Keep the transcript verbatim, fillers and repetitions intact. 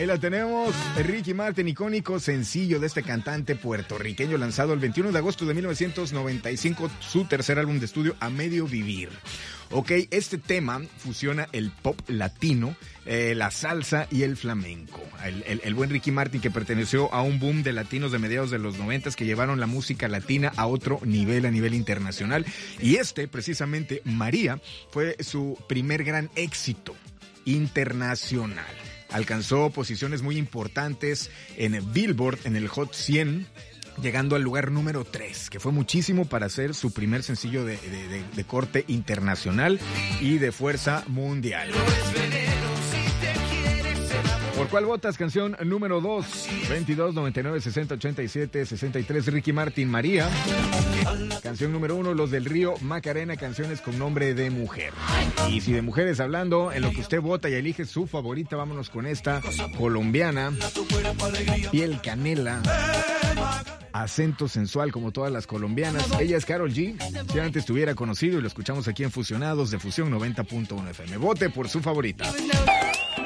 Ahí la tenemos, Ricky Martin, icónico sencillo de este cantante puertorriqueño lanzado el veintiuno de agosto de mil novecientos noventa y cinco, su tercer álbum de estudio, A Medio Vivir. Ok, este tema fusiona el pop latino, eh, la salsa y el flamenco. El, el, el buen Ricky Martin, que perteneció a un boom de latinos de mediados de los noventas que llevaron la música latina a otro nivel, a nivel internacional. Y este, precisamente, María, fue su primer gran éxito internacional. Alcanzó posiciones muy importantes en Billboard, en el Hot cien, llegando al lugar número tres, que fue muchísimo para ser su primer sencillo de, de, de, de corte internacional y de fuerza mundial. ¿Por cuál votas? Canción número dos, veintidós, noventa y nueve, sesenta, ochenta y siete, sesenta y tres, Ricky Martin, María. Canción número uno, Los del Río, Macarena, canciones con nombre de mujer. Y si de mujeres hablando, en lo que usted vota y elige su favorita, vámonos con esta colombiana, piel canela, acento sensual como todas las colombianas. Ella es Karol G, si antes te hubiera conocido, y lo escuchamos aquí en Fusionados de Fusión noventa punto uno F M. Vote por su favorita.